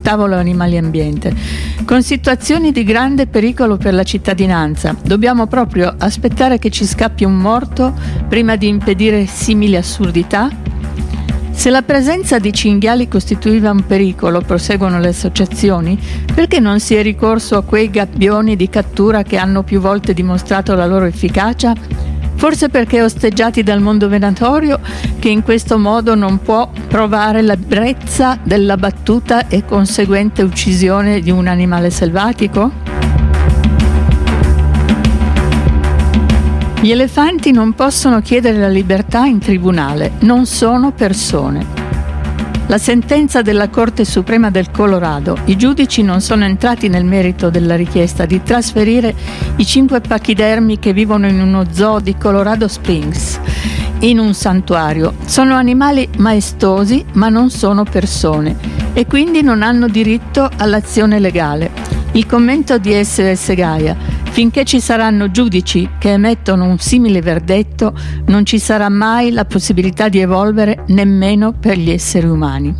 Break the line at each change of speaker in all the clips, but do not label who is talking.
tavolo Animali e Ambiente, con situazioni di grande pericolo per la cittadinanza. Dobbiamo proprio aspettare che ci scappi un morto prima di impedire simili assurdità? Se la presenza di cinghiali costituiva un pericolo, proseguono le associazioni, perché non si è ricorso a quei gabbioni di cattura che hanno più volte dimostrato la loro efficacia? Forse perché osteggiati dal mondo venatorio, che in questo modo non può provare la brezza della battuta e conseguente uccisione di un animale selvatico? Gli elefanti non possono chiedere la libertà in tribunale, non sono persone. La sentenza della Corte Suprema del Colorado: i giudici non sono entrati nel merito della richiesta di trasferire i 5 pachidermi che vivono in uno zoo di Colorado Springs in un santuario. Sono animali maestosi, ma non sono persone e quindi non hanno diritto all'azione legale. Il commento di SOS Gaia: finché ci saranno giudici che emettono un simile verdetto, non ci sarà mai la possibilità di evolvere nemmeno per gli esseri umani.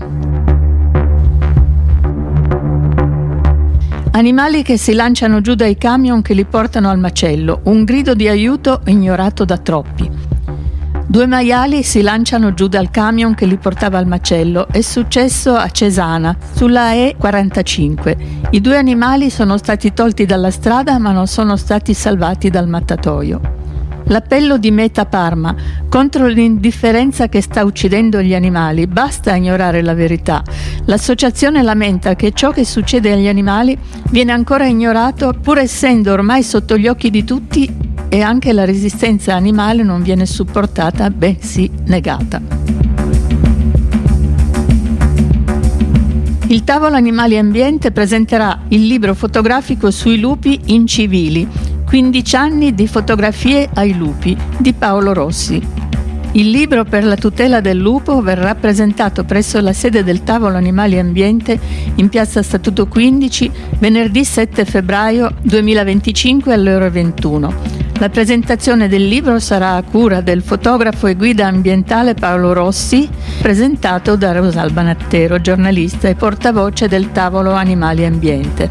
Animali che si lanciano giù dai camion che li portano al macello, un grido di aiuto ignorato da troppi. 2 maiali si lanciano giù dal camion che li portava al macello. È successo a Cesana, sulla E45. I 2 animali sono stati tolti dalla strada, ma non sono stati salvati dal mattatoio. L'appello di Meta Parma contro l'indifferenza che sta uccidendo gli animali. Basta ignorare la verità. L'associazione lamenta che ciò che succede agli animali viene ancora ignorato, pur essendo ormai sotto gli occhi di tutti, e anche la resistenza animale non viene supportata, bensì negata. Il tavolo Animali e Ambiente presenterà il libro fotografico sui lupi incivili, 15 anni di fotografie ai lupi, di Paolo Rossi. Il libro per la tutela del lupo verrà presentato presso la sede del tavolo Animali e Ambiente in piazza Statuto 15 venerdì 7 febbraio 2025 alle ore 21. La presentazione del libro sarà a cura del fotografo e guida ambientale Paolo Rossi, presentato da Rosalba Nattero, giornalista e portavoce del tavolo Animali e Ambiente.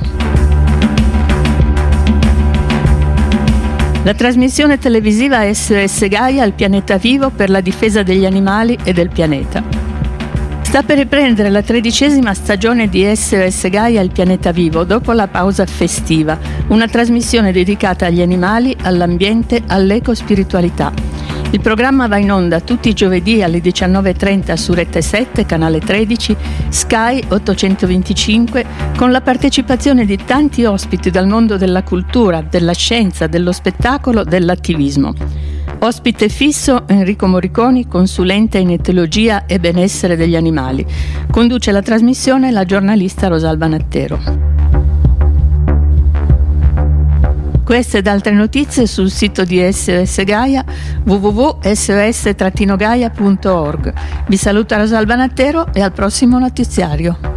La trasmissione televisiva SOS Gaia al pianeta vivo per la difesa degli animali e del pianeta. Sta per riprendere la 13ª stagione di SOS Gaia al pianeta vivo dopo la pausa festiva, una trasmissione dedicata agli animali, all'ambiente, all'ecospiritualità. Il programma va in onda tutti i giovedì alle 19:30 su Rete 7, canale 13, Sky 825, con la partecipazione di tanti ospiti dal mondo della cultura, della scienza, dello spettacolo, dell'attivismo. Ospite fisso Enrico Morriconi, consulente in etologia e benessere degli animali. Conduce la trasmissione la giornalista Rosalba Nattero. Queste ed altre notizie sul sito di SOS Gaia, www.sos-gaia.org. Vi saluta Rosalba Nattero e al prossimo notiziario.